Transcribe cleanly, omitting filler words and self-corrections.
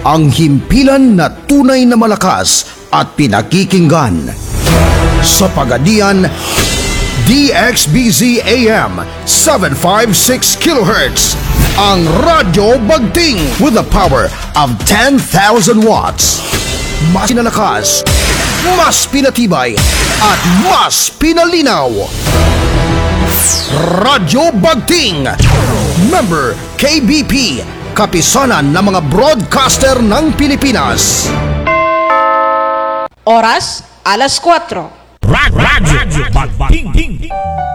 ang himpilan na tunay na malakas at pinakikinggan. Sa Pagadian, DXBZ AM 756 kHz, ang Radyo Bagting with the power of 10,000 watts. Mas pinalakas, mas pinatibay, at mas pinalinaw. Radyo Bagting, member KBP, kapisanan ng mga broadcaster ng Pilipinas. Oras, alas 4. Radyo Bagting.